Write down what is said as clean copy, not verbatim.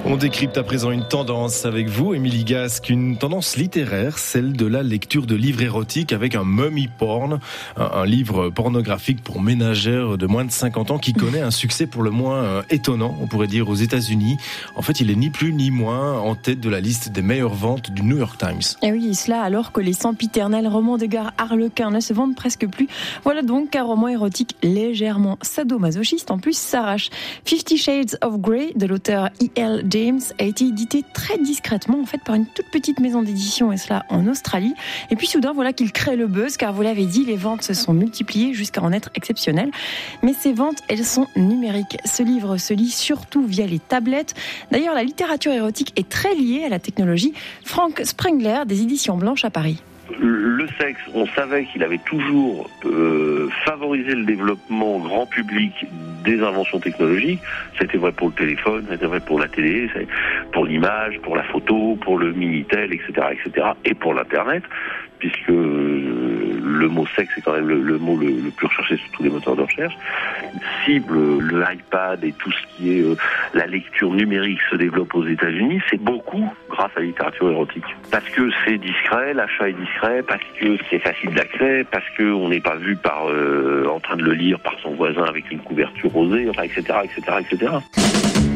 On décrypte à présent une tendance avec vous, Émilie Gasque, une tendance littéraire, celle de la lecture de livres érotiques avec un mummy porn, un livre pornographique pour ménagères de moins de 50 ans qui connaît un succès pour le moins étonnant, on pourrait dire, aux États-Unis. En fait, il est ni plus ni moins en tête de la liste des meilleures ventes du New York Times. Et oui, cela alors que les sempiternels romans de gare harlequins ne se vendent presque plus. Voilà donc qu'un roman érotique légèrement sadomasochiste en plus s'arrache. 50 Shades of Grey de l'auteur E.L. James a été édité très discrètement en fait par une toute petite maison d'édition, et cela en Australie. Et puis soudain, voilà qu'il crée le buzz, car vous l'avez dit, les ventes se sont multipliées jusqu'à en être exceptionnelles. Mais ces ventes, elles sont numériques. Ce livre se lit surtout via les tablettes. D'ailleurs, la littérature érotique est très liée à la technologie. Frank Sprengler des éditions Blanches à Paris. Le sexe, on savait qu'il avait toujours favorisé le développement grand public des inventions technologiques. C'était vrai pour le téléphone, c'était vrai pour la télé, pour l'image, pour la photo, pour le Minitel, etc., etc., et pour l'Internet, puisque le mot sexe est quand même le mot le plus recherché sur tous les moteurs de recherche. Cible, le iPad et tout ce qui est la lecture numérique se développe aux États-Unis, c'est beaucoup grâce à la littérature érotique. Parce que c'est discret, l'achat est discret, parce que c'est facile d'accès, parce qu'on n'est pas vu en train de le lire par son voisin avec une couverture rosée, enfin, etc., etc., etc.